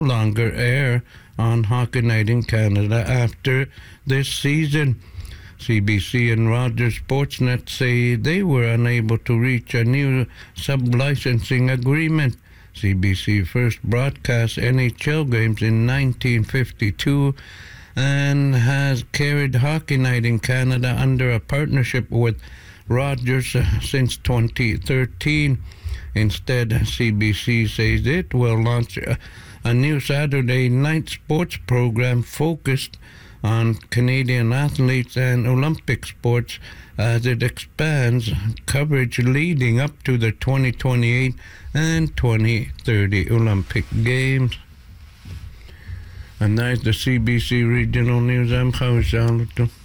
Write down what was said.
longer air on Hockey Night in Canada after this season. CBC and Rogers Sportsnet say they were unable to reach a new sub-licensing agreement. CBC first broadcast NHL games in 1952 and has carried Hockey Night in Canada under a partnership with Rogers since 2013. Instead, CBC says it will launch a new Saturday night sports program focused on Canadian athletes and Olympic sports as it expands coverage leading up to the 2028 and 2030 Olympic Games. And that's the CBC Regional News. I'm Howie Charlotte.